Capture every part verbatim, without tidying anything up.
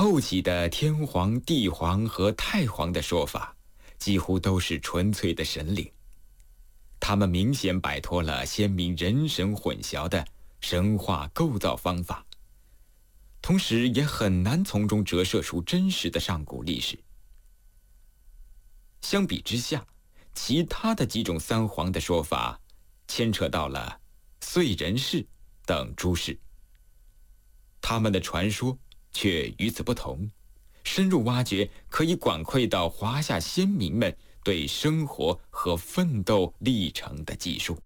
后起的天皇、地皇和太皇的说法，几乎都是纯粹的神灵。他们明显摆脱了先民人神混淆的神话构造方法，同时也很难从中折射出真实的上古历史。相比之下，其他的几种三皇的说法牵扯到了燧人氏等诸事，他们的传说却与此不同，深入挖掘可以管窥到华夏先民们对生活和奋斗历程的记述。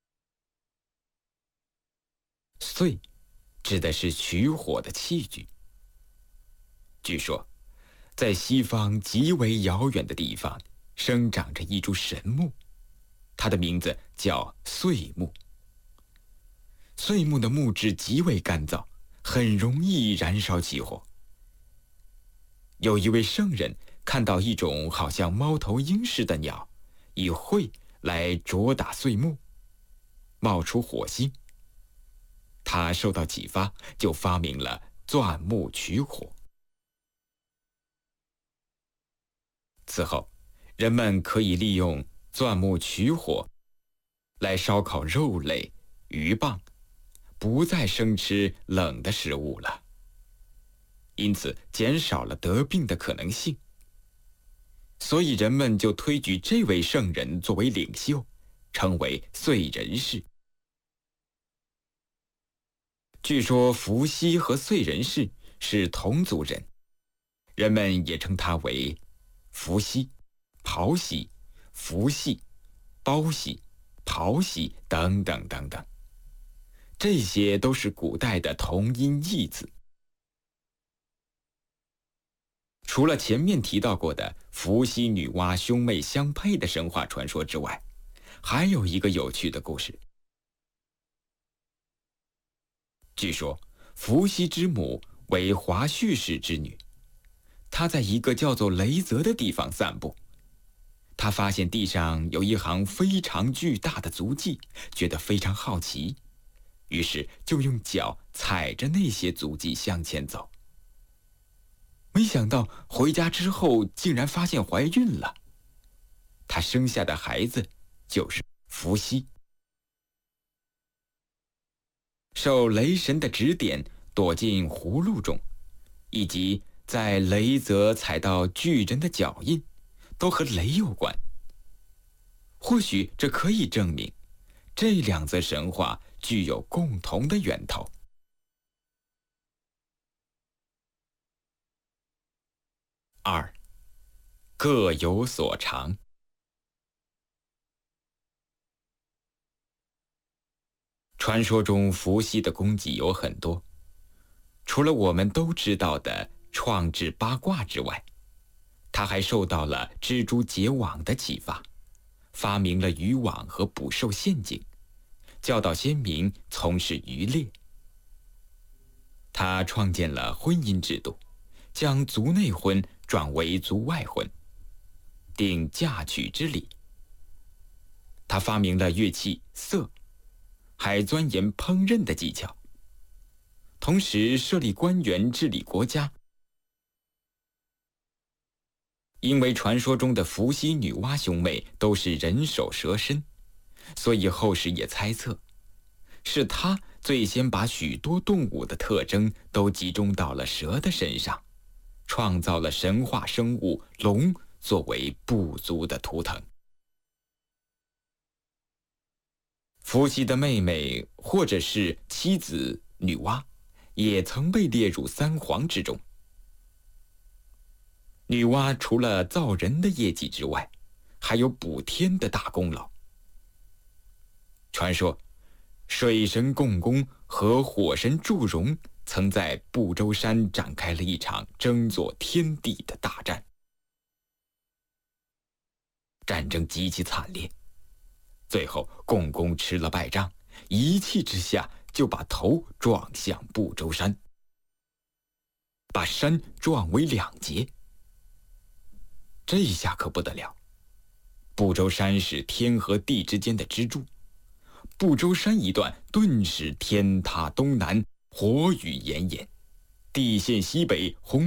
燧指的是取火的器具。据说，在西方极为遥远的地方生长着一株神木，它的名字叫燧木。燧木的木质极为干燥，很容易燃烧起火。有一位圣人看到一种好像猫头鹰似的鸟，以喙来啄打燧木，冒出火星。他受到启发，就发明了钻木取火。此后，人们可以利用钻木取火来烧烤肉类、鱼蚌，不再生吃冷的食物了，因此减少了得病的可能性。所以人们就推举这位圣人作为领袖，称为燧人氏。据说伏羲和燧人氏是同族人，人们也称他为伏羲、庖羲、伏羲、包羲、庖羲等等等等，这些都是古代的同音异字。除了前面提到过的伏羲女娲兄妹相配的神话传说之外，还有一个有趣的故事。据说伏羲之母为华胥氏之女，她在一个叫做雷泽的地方散步，她发现地上有一行非常巨大的足迹，觉得非常好奇，于是就用脚踩着那些足迹向前走。没想到回家之后竟然发现怀孕了，她生下的孩子就是伏羲。受雷神的指点，躲进葫芦中，以及在雷泽踩到巨人的脚印，都和雷有关。或许这可以证明，这两则神话具有共同的源头。二，各有所长。传说中伏羲的功绩有很多，除了我们都知道的创制八卦之外，他还受到了蜘蛛结网的启发，发明了渔网和捕兽陷阱，教导先民从事渔猎。他创建了婚姻制度，将族内婚转为族外婚，定嫁娶之礼。他发明了乐器瑟，还钻研烹饪的技巧，同时设立官员治理国家。因为传说中的伏羲女娲兄妹都是人首蛇身，所以后世也猜测，是她最先把许多动物的特征都集中到了蛇的身上，创造了神话生物龙作为部族的图腾。伏羲的妹妹或者是妻子女娲，也曾被列入三皇之中。女娲除了造人的业绩之外，还有补天的大功劳。传说，水神共工和火神祝融曾在不周山展开了一场争夺天地的大战。战争极其惨烈，最后共工吃了败仗，一气之下就把头撞向不周山，把山撞为两截。这下可不得了，不周山是天和地之间的支柱，不周山一段顿时天塌东南，火雨炎炎，地陷西北，洪